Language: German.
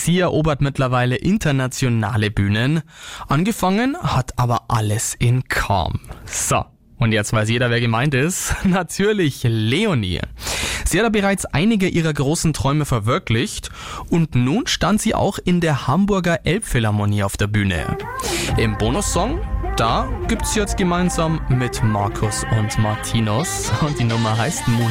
Sie erobert mittlerweile internationale Bühnen. Angefangen hat aber alles in Cham. So, und jetzt weiß jeder, wer gemeint ist. Natürlich Leonie. Sie hat bereits einige ihrer großen Träume verwirklicht und nun stand sie auch in der Hamburger Elbphilharmonie auf der Bühne. Im Bonussong, da gibt's jetzt gemeinsam mit Markus und Martinus und die Nummer heißt Moon.